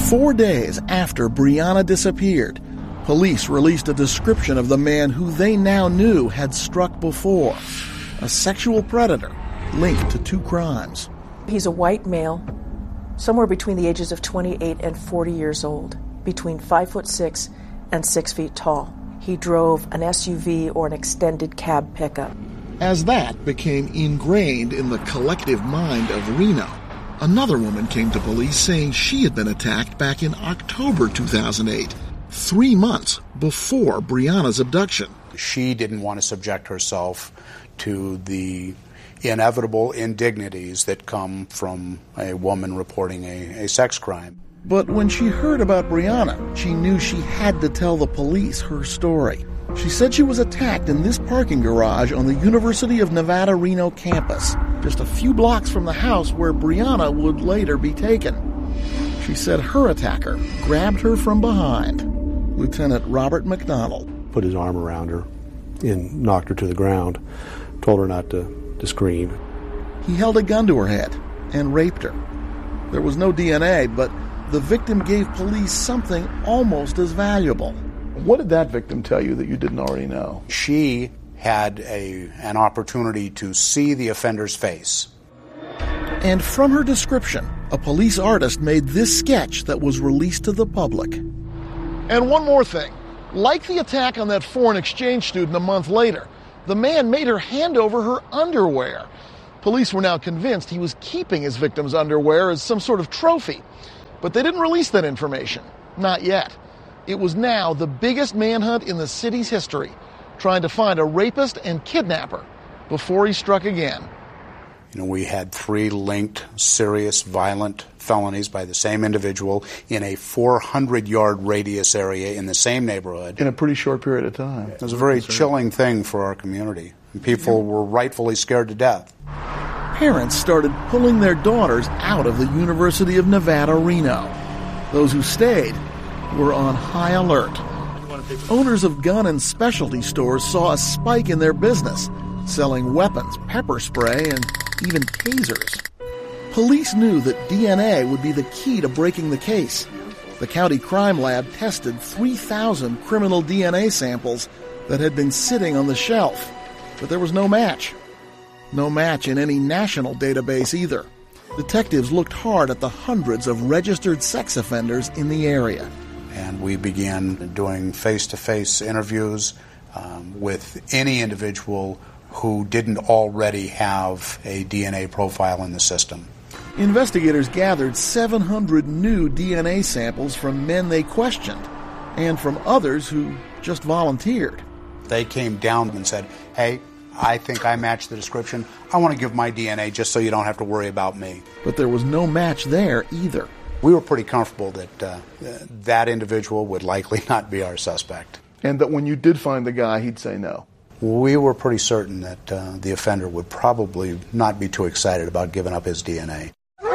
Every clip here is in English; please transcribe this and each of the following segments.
4 days after Brianna disappeared, police released a description of the man who they now knew had struck before, a sexual predator linked to 2 crimes. He's a white male, somewhere between the ages of 28 and 40 years old, between 5'6" and 6 feet tall. He drove an SUV or an extended cab pickup. As that became ingrained in the collective mind of Reno, another woman came to police saying she had been attacked back in October 2008, 3 months before Brianna's abduction. She didn't want to subject herself to the inevitable indignities that come from a woman reporting a sex crime. But when she heard about Brianna, she knew she had to tell the police her story. She said she was attacked in this parking garage on the University of Nevada, Reno campus, just a few blocks from the house where Brianna would later be taken. She said her attacker grabbed her from behind. Lieutenant Robert McDonald put his arm around her and knocked her to the ground, told her not to scream. He held a gun to her head and raped her. There was no DNA, but the victim gave police something almost as valuable. What did that victim tell you that you didn't already know? She had an opportunity to see the offender's face. And from her description, a police artist made this sketch that was released to the public. And one more thing. Like the attack on that foreign exchange student a month later, the man made her hand over her underwear. Police were now convinced he was keeping his victim's underwear as some sort of trophy. But they didn't release that information. Not yet. It was now the biggest manhunt in the city's history, trying to find a rapist and kidnapper before he struck again. We had 3 linked, serious, violent felonies by the same individual in a 400-yard radius area in the same neighborhood. In a pretty short period of time. It was a very chilling thing for our community. And people were rightfully scared to death. Parents started pulling their daughters out of the University of Nevada, Reno. Those who stayed were on high alert. Owners of gun and specialty stores saw a spike in their business, selling weapons, pepper spray, and even tasers. Police knew that DNA would be the key to breaking the case. The county crime lab tested 3,000 criminal DNA samples that had been sitting on the shelf, but there was no match. No match in any national database either. Detectives looked hard at the hundreds of registered sex offenders in the area. And we began doing face-to-face interviews with any individual who didn't already have a DNA profile in the system. Investigators gathered 700 new DNA samples from men they questioned and from others who just volunteered. They came down and said, hey, I think I match the description. I want to give my DNA just so you don't have to worry about me. But there was no match there either. We were pretty comfortable that that individual would likely not be our suspect. And that when you did find the guy, he'd say no. We were pretty certain that the offender would probably not be too excited about giving up his DNA.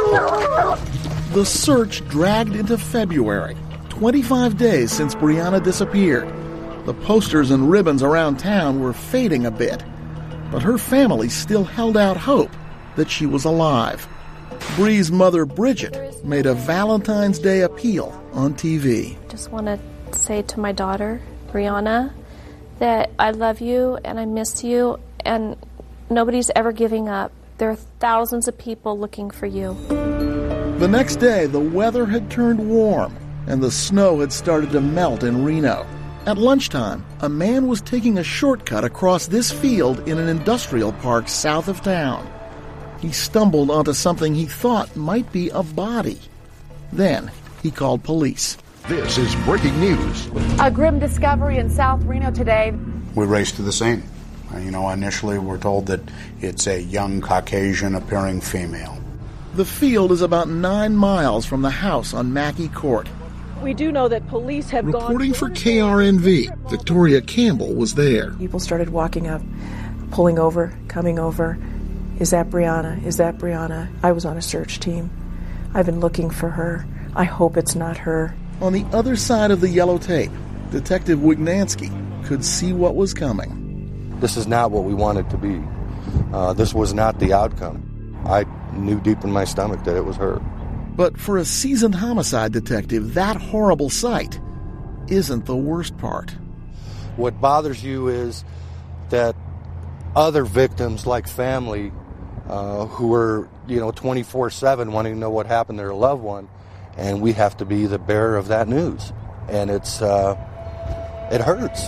The search dragged into February, 25 days since Brianna disappeared. The posters and ribbons around town were fading a bit, but her family still held out hope that she was alive. Bree's mother, Bridget, made a Valentine's Day appeal on TV. Just want to say to my daughter, Brianna, that I love you and I miss you, and nobody's ever giving up. There are thousands of people looking for you. The next day, the weather had turned warm, and the snow had started to melt in Reno. At lunchtime, a man was taking a shortcut across this field in an industrial park south of town. He stumbled onto something he thought might be a body. Then he called police. This is breaking news. A grim discovery in South Reno today. We raced to the scene. Initially we're told that it's a young Caucasian-appearing female. The field is about 9 miles from the house on Mackey Court. We do know that police have Reporting for KRNV, Victoria Campbell was there. People started walking up, pulling over, coming over. Is that Brianna? Is that Brianna? I was on a search team. I've been looking for her. I hope it's not her. On the other side of the yellow tape, Detective Wignansky could see what was coming. This is not what we wanted to be. This was not the outcome. I knew deep in my stomach that it was her. But for a seasoned homicide detective, that horrible sight isn't the worst part. What bothers you is that other victims, like family, who are, 24/7 wanting to know what happened to their loved one, and we have to be the bearer of that news. And it hurts.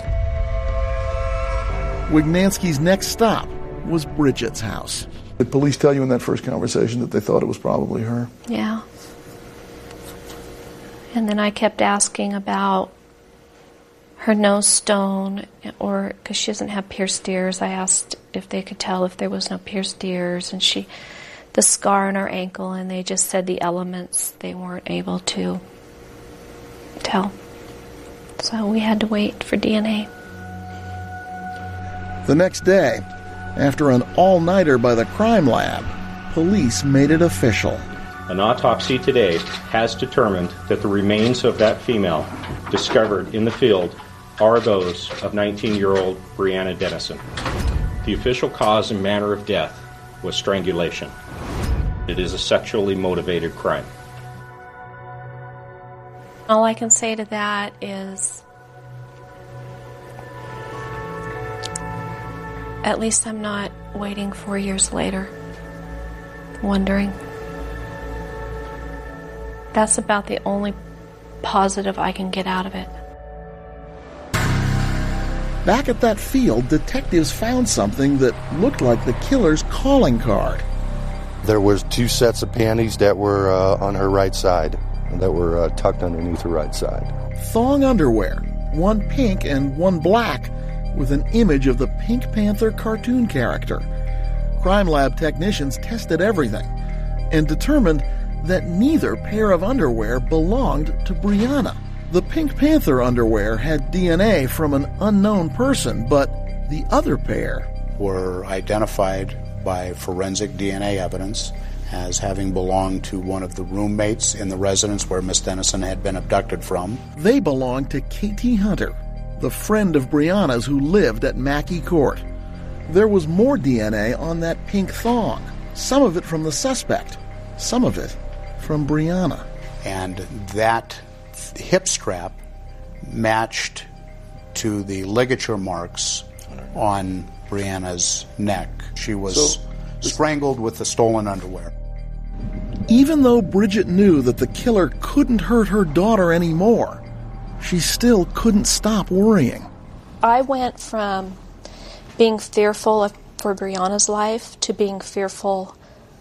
Wignansky's next stop was Bridget's house. Did police tell you in that first conversation that they thought it was probably her? Yeah. And then I kept asking about her nose stone, or because she doesn't have pierced ears, I asked if they could tell if there was no pierced ears, and the scar on her ankle, and they just said the elements, they weren't able to tell. So we had to wait for DNA. The next day, after an all-nighter by the crime lab, police made it official. An autopsy today has determined that the remains of that female discovered in the field are those of 19-year-old Brianna Dennison. The official cause and manner of death was strangulation. It is a sexually motivated crime. All I can say to that is, at least I'm not waiting 4 years later, wondering. That's about the only positive I can get out of it. Back at that field, detectives found something that looked like the killer's calling card. There was 2 sets of panties that were on her right side, that were tucked underneath her right side. Thong underwear, one pink and one black, with an image of the Pink Panther cartoon character. Crime lab technicians tested everything and determined that neither pair of underwear belonged to Brianna. The Pink Panther underwear had DNA from an unknown person, but the other pair were identified by forensic DNA evidence as having belonged to one of the roommates in the residence where Miss Dennison had been abducted from. They belonged to Katie Hunter, the friend of Brianna's who lived at Mackey Court. There was more DNA on that pink thong, some of it from the suspect, some of it from Brianna. And that hip strap matched to the ligature marks on Brianna's neck. She was strangled with the stolen underwear. Even though Bridget knew that the killer couldn't hurt her daughter anymore, she still couldn't stop worrying. I went from being fearful for Brianna's life to being fearful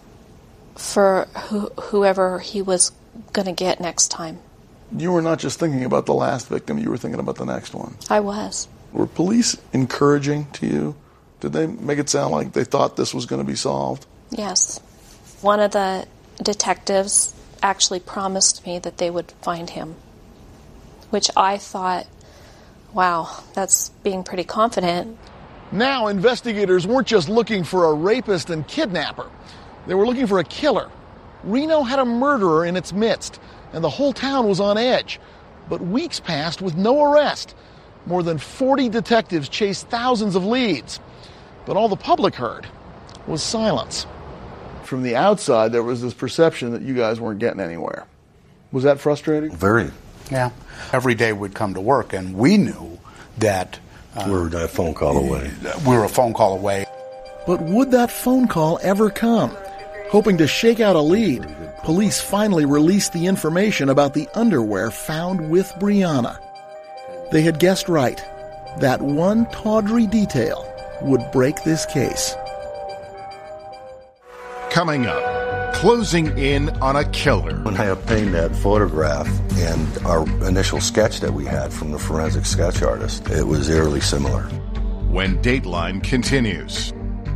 for whoever he was going to get next time. You were not just thinking about the last victim, you were thinking about the next one. I was. Were police encouraging to you? Did they make it sound like they thought this was going to be solved? Yes. One of the detectives actually promised me that they would find him, which I thought, wow, that's being pretty confident. Now investigators weren't just looking for a rapist and kidnapper. They were looking for a killer. Reno had a murderer in its midst, and the whole town was on edge. But weeks passed with no arrest. More than 40 detectives chased thousands of leads. But all the public heard was silence. From the outside, there was this perception that you guys weren't getting anywhere. Was that frustrating? Very. Yeah. Every day we'd come to work, and we knew that we were a phone call away. We were a phone call away. But would that phone call ever come? Hoping to shake out a lead, police finally released the information about the underwear found with Brianna. They had guessed right. That one tawdry detail would break this case. Coming up, closing in on a killer. When I obtained that photograph and our initial sketch that we had from the forensic sketch artist, it was eerily similar. When Dateline continues.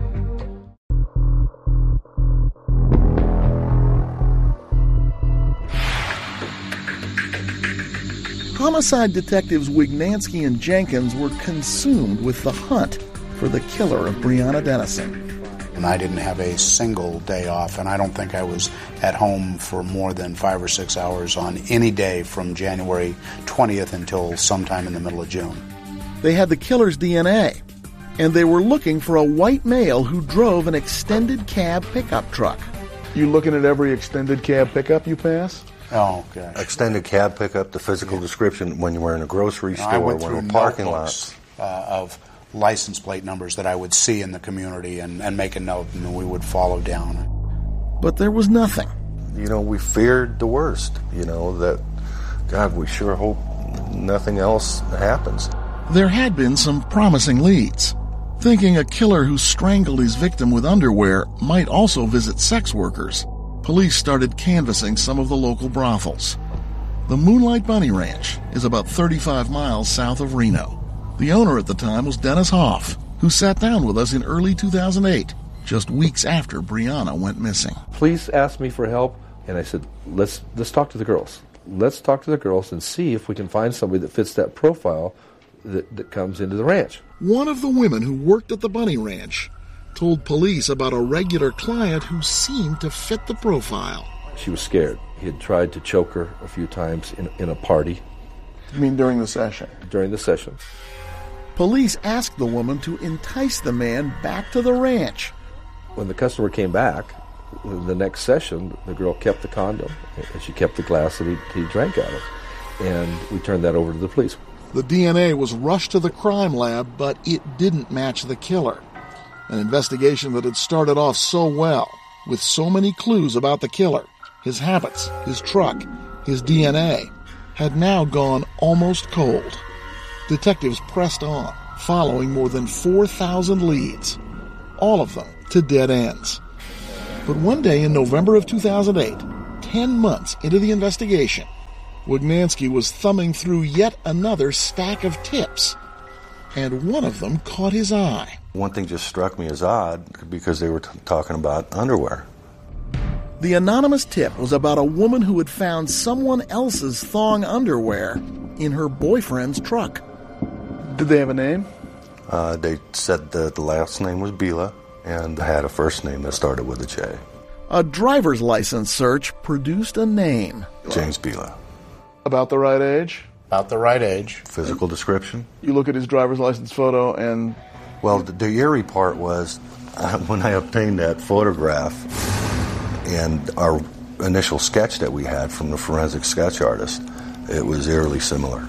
Homicide detectives Wignansky and Jenkins were consumed with the hunt for the killer of Brianna Dennison. And I didn't have a single day off, and I don't think I was at home for more than 5 or 6 hours on any day from January 20th until sometime in the middle of June. They had the killer's DNA, and they were looking for a white male who drove an extended cab pickup truck. You looking at every extended cab pickup you pass? Oh, gosh. Extended cab pickup, the physical description when you were in a grocery store, I went when through in a parking notebooks, lot. Of license plate numbers that I would see in the community and make a note, and we would follow down. But there was nothing. You know, we feared the worst, that, God, we sure hope nothing else happens. There had been some promising leads. Thinking a killer who strangled his victim with underwear might also visit sex workers, police started canvassing some of the local brothels. The Moonlight Bunny Ranch is about 35 miles south of Reno. The owner at the time was Dennis Hoff, who sat down with us in early 2008, just weeks after Brianna went missing. Police asked me for help, and I said, let's talk to the girls. Let's talk to the girls and see if we can find somebody that fits that profile that comes into the ranch. One of the women who worked at the Bunny Ranch told police about a regular client who seemed to fit the profile. She was scared. He had tried to choke her a few times in a party. You mean during the session? During the session. Police asked the woman to entice the man back to the ranch. When the customer came back, the next session, the girl kept the condom, and she kept the glass that he drank out of. And we turned that over to the police. The DNA was rushed to the crime lab, but it didn't match the killer. An investigation that had started off so well, with so many clues about the killer, his habits, his truck, his DNA, had now gone almost cold. Detectives pressed on, following more than 4,000 leads, all of them to dead ends. But one day in November of 2008, 10 months into the investigation, Wignansky was thumbing through yet another stack of tips, and one of them caught his eye. One thing just struck me as odd because they were talking about underwear. The anonymous tip was about a woman who had found someone else's thong underwear in her boyfriend's truck. Did they have a name? They said that the last name was Bila and had a first name that started with a J. A driver's license search produced a name. James Bila. About the right age? About the right age. Physical description? You look at his driver's license photo and... Well, the eerie part was when I obtained that photograph and our initial sketch that we had from the forensic sketch artist, it was eerily similar.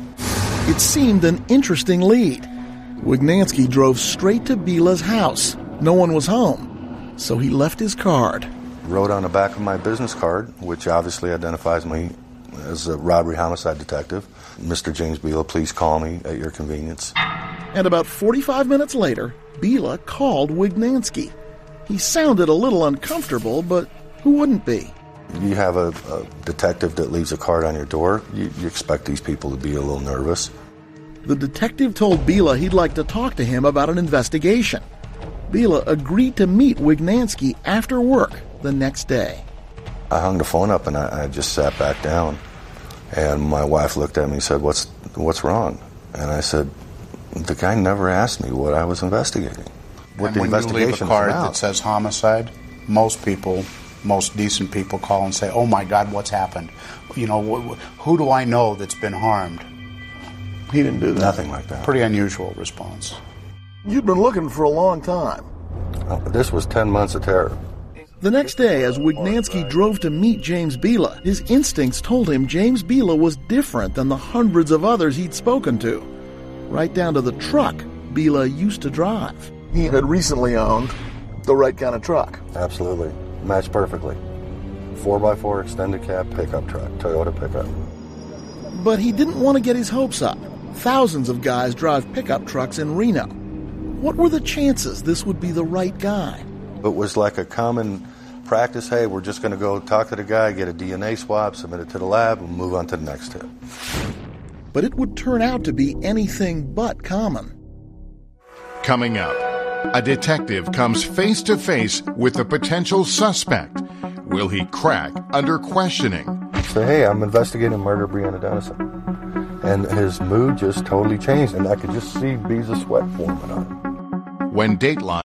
It seemed an interesting lead. Wignansky drove straight to Bila's house. No one was home, so he left his card. Wrote on the back of my business card, which obviously identifies me as a robbery homicide detective, Mr. James Bila, please call me at your convenience. And about 45 minutes later, Bila called Wignansky. He sounded a little uncomfortable, but who wouldn't be? You have a detective that leaves a card on your door, you expect these people to be a little nervous. The detective told Bila he'd like to talk to him about an investigation. Bila agreed to meet Wignansky after work the next day. I hung the phone up and I just sat back down. And my wife looked at me and said, what's wrong? And I said, the guy never asked me what I was investigating. What the investigation you leave a card that says homicide, most people, most decent people call and say, oh my God, what's happened? You know, who do I know that's been harmed? He didn't do that. Nothing like that. Pretty unusual response. You'd been looking for a long time. This was 10 months of terror. The next day, as Wignansky drove to meet James Bila, his instincts told him James Bila was different than the hundreds of others he'd spoken to. Right down to the truck Bila used to drive. He had recently owned the right kind of truck. Absolutely. Matched perfectly. 4x4 extended cab pickup truck, Toyota pickup. But he didn't want to get his hopes up. Thousands of guys drive pickup trucks in Reno. What were the chances this would be the right guy? It was like a common practice. Hey, we're just going to go talk to the guy, get a DNA swab, submit it to the lab, and move on to the next tip. But it would turn out to be anything but common. Coming up, a detective comes face to face with a potential suspect. Will he crack under questioning? So, hey, I'm investigating murder of Brianna Dennison. And his mood just totally changed, and I could just see beads of sweat forming on him. When Dateline